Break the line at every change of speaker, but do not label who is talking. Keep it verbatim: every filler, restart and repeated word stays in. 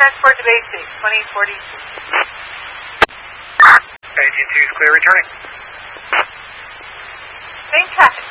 transport to basic, twenty forty-two.
Agent two is clear returning.
Main traffic.